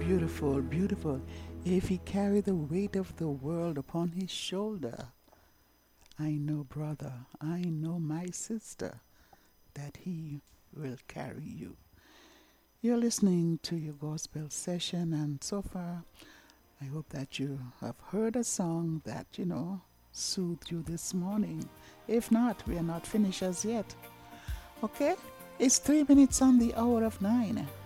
Beautiful, beautiful. If he carry the weight of the world upon his shoulder, I know, brother, I know, my sister, that he will carry you. You're listening to your gospel session, and so far, I hope that you have heard a song that, soothed you this morning. If not, we are not finished as yet. Okay? It's 3 minutes on the hour of 9.